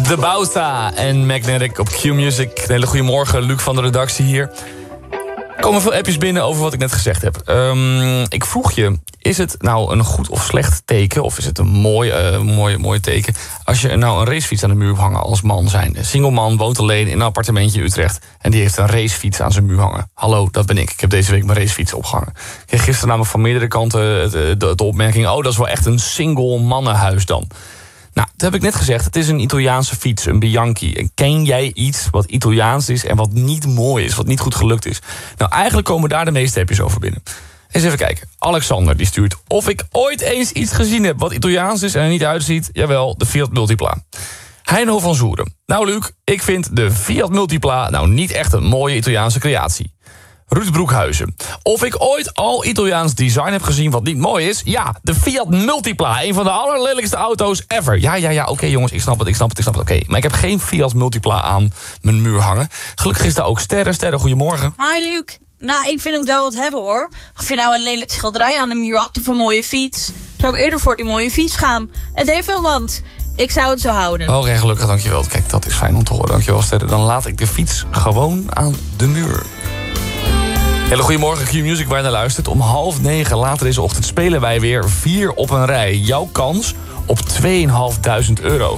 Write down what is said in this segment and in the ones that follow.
De Bauta en Magnetic op Q-Music. Een hele goede morgen, Luc van de redactie hier. Er komen veel appjes binnen over wat ik net gezegd heb. Ik vroeg je, is het nou een goed of slecht teken? Of is het een mooi teken? Als je nou een racefiets aan de muur hebt hangen als man zijn. Een single man woont alleen in een appartementje in Utrecht. En die heeft een racefiets aan zijn muur hangen. Hallo, dat ben ik. Ik heb deze week mijn racefiets opgehangen. Ik kreeg gisteren namelijk van meerdere kanten de opmerking... oh, dat is wel echt een single mannenhuis dan. Nou, dat heb ik net gezegd. Het is een Italiaanse fiets, een Bianchi. En ken jij iets wat Italiaans is en wat niet mooi is, wat niet goed gelukt is? Nou, eigenlijk komen daar de meeste appjes over binnen. Eens even kijken. Alexander die stuurt... of ik ooit eens iets gezien heb wat Italiaans is en er niet uitziet. Jawel, de Fiat Multipla. Heino van Zoeren. Nou, Luc, ik vind de Fiat Multipla nou niet echt een mooie Italiaanse creatie. Ruud Broekhuizen. Of ik ooit al Italiaans design heb gezien wat niet mooi is? Ja, de Fiat Multipla. Een van de allerlelijkste auto's ever. Ja, oké, jongens, ik snap het. Oké. Maar ik heb geen Fiat Multipla aan mijn muur hangen. Gelukkig is daar ook Sterren, goedemorgen. Hi, Luc. Nou, ik vind ook wel wat hebben, hoor. Of je nou een lelijk schilderij aan de muur had of een mooie fiets... zou ik eerder voor die mooie fiets gaan. Het heeft wel want. Ik zou het zo houden. Oké, gelukkig, dankjewel. Kijk, dat is fijn om te horen. Dankjewel, Sterren. Dan laat ik de fiets gewoon aan de muur. Hele goedemorgen, Q-Music waar je naar luistert. Om 8:30 later deze ochtend spelen wij weer 4 op een rij. Jouw kans op €2.500.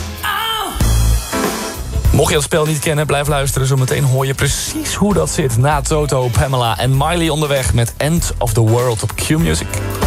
Mocht je dat spel niet kennen, blijf luisteren. Zometeen hoor je precies hoe dat zit. Na Toto, Pamela en Miley onderweg met End of the World op Q-Music.